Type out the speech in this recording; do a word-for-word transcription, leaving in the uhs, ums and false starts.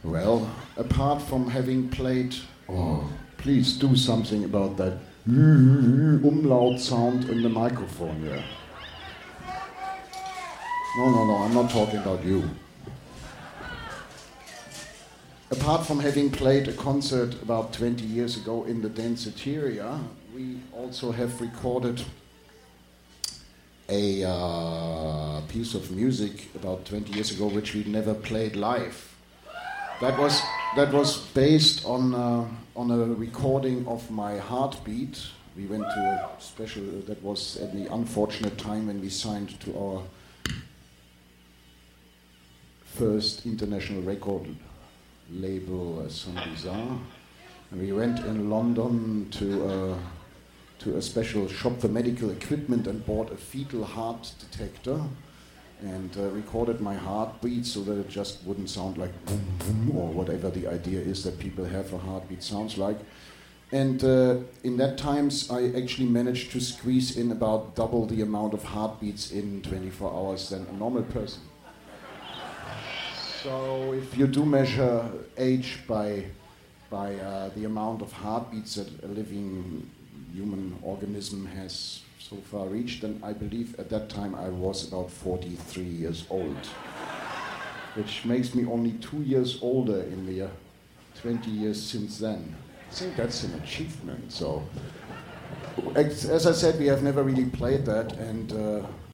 Well, apart from having played, oh, please do something about that umlaut sound in the microphone here. No, no, no, I'm not talking about you. Apart from having played a concert about twenty years ago in the Danceteria, we also have recorded a uh, piece of music about twenty years ago which we never played live. That was that was based on uh, on a recording of My Heartbeat. We went to a special. That was at the unfortunate time when we signed to our first international record label, uh, Son Bizarre. And we went in London to uh, to a special shop for medical equipment and bought a fetal heart detector. And uh, recorded my heartbeat so that it just wouldn't sound like boom, boom, or whatever the idea is that people have a heartbeat sounds like. And uh, in that times, I actually managed to squeeze in about double the amount of heartbeats in twenty-four hours than a normal person. So if you do measure age by, by uh, the amount of heartbeats that a living human organism has so far reached, and I believe at that time I was about forty-three years old, which makes me only two years older in the uh, twenty years since then. I think that's an achievement. So, as, as I said, we have never really played that, and uh,